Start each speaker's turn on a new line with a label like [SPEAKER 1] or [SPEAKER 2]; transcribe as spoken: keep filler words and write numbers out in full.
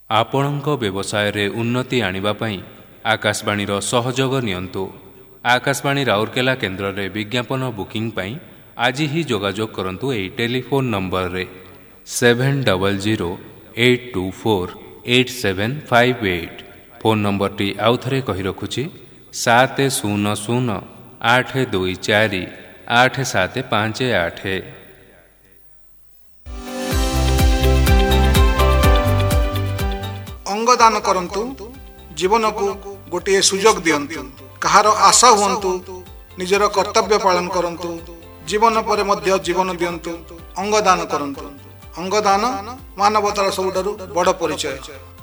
[SPEAKER 1] ଆପଣଙ୍କ ବ୍ୟବସାୟରେ ଉନ୍ନତି ଆଣିବା ପାଇଁ ଆକାଶବାଣୀର ସହଯୋଗ ନିଅନ୍ତୁ। ଆକାଶବାଣୀ ରାଉରକେଲା କେନ୍ଦ୍ରରେ ବିଜ୍ଞାପନ ବୁକିଂ ପାଇଁ ଆଜି ହିଁ ଯୋଗାଯୋଗ କରନ୍ତୁ ଏହି ଟେଲିଫୋନ ନମ୍ବରରେ seven double zero eight two four eight seven five eight. Phone ନମ୍ବରଟି ଆଉଥରେ କହି ରଖୁଛି ସାତ ଶୂନ ଶୂନ ଆଠ ଦୁଇ ଚାରି ଆଠ ସାତ ପାଞ୍ଚ ଆଠ।
[SPEAKER 2] ଅଙ୍ଗଦାନ କରନ୍ତୁ, ଜୀବନକୁ ଗୋଟିଏ ସୁଯୋଗ ଦିଅନ୍ତୁ। କାହାର ଆଶା ହୁଅନ୍ତୁ, ନିଜର କର୍ତ୍ତବ୍ୟ ପାଳନ କରନ୍ତୁ, ଜୀବନ ପରେ ମଧ୍ୟ ଜୀବନ ଦିଅନ୍ତୁ, ଅଙ୍ଗଦାନ କରନ୍ତୁ। ଅଙ୍ଗଦାନ ମାନବତାର ସବୁଠାରୁ ବଡ଼ ପରିଚୟ।